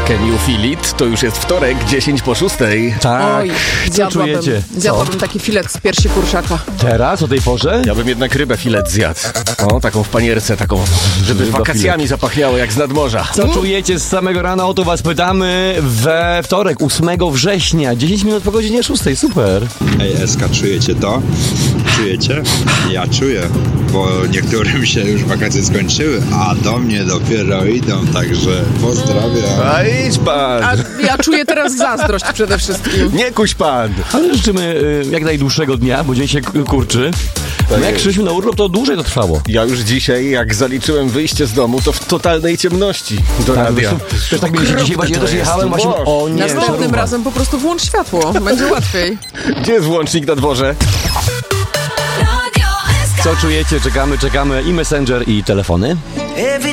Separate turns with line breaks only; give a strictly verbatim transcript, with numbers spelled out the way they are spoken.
Can you feel it? To już jest wtorek, dziesięć po szóstej.
Tak,
Oj,
co
zjadłabym,
czujecie?
zjadłabym taki filet z piersi kurczaka.
Teraz, o tej porze?
Ja bym jednak rybę filet zjadł. O, taką w panierce, taką, żeby
Ryba
wakacjami zapachniało jak z nadmorza.
Co czujecie z samego rana? O to was pytamy we wtorek, ósmego września, dziesięć minut po godzinie szóstej, super.
Ej, Eska, czujecie to? Czujecie? Ja czuję, bo niektórym się już wakacje skończyły, a do mnie dopiero idą, także pozdrawiam.
A idź pan!
A ja czuję teraz zazdrość przede wszystkim.
Nie kuś pan!
Ale życzymy y, jak najdłuższego dnia, bo dzień się k- kurczy. No jak
jest.
szliśmy na urlop, to dłużej to trwało.
Ja już dzisiaj, jak zaliczyłem wyjście z domu, to w totalnej ciemności do radia.
Też, też tak mieliście dzisiaj, właśnie ja też
to jest,
jechałem właśnie,
Boże.
o nie,
Następnym
żarówka.
razem po prostu włącz światło, będzie łatwiej.
Gdzie jest włącznik na dworze?
Co czujecie? Czekamy, czekamy i Messenger, i telefony.